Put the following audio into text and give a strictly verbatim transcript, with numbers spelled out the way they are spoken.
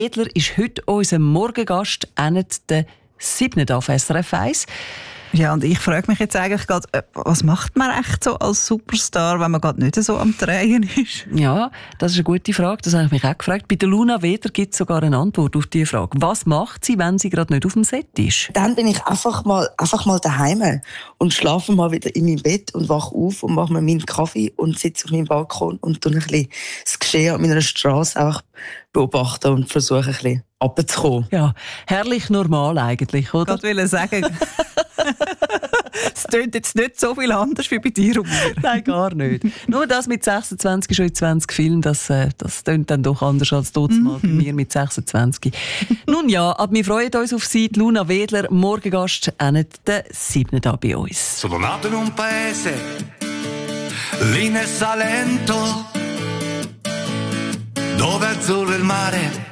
Edler ist heute unser Morgengast, der siebten auf S R F eins. Ja, und ich frage mich jetzt eigentlich gerade, was macht man echt so als Superstar, wenn man gerade nicht so am Drehen ist? Ja, das ist eine gute Frage, das habe ich mich auch gefragt. Bei der Luna Weder gibt es sogar eine Antwort auf diese Frage. Was macht sie, wenn sie gerade nicht auf dem Set ist? Dann bin ich einfach mal, einfach mal daheim und schlafe mal wieder in meinem Bett und wache auf und mache mir meinen Kaffee und sitze auf meinem Balkon und tue ein bisschen das Geschehen an meiner Straße einfach beobachten und versuche ein bisschen runterzukommen. Ja, herrlich normal eigentlich, oder? Ich wollte sagen, es tönt jetzt nicht so viel anders wie bei dir und mir. Nein, gar nicht. Nur das mit sechsundzwanzig schon in zwanzig Filmen, das, äh, das tönt dann doch anders als dort mal bei mir mit sechsundzwanzig. Nun ja, aber wir freuen uns auf Sie, Luna Wedler, Morgengast, der siebten da bei uns. Sono nato in un paese, lì nel Salento, dove azzurro il mare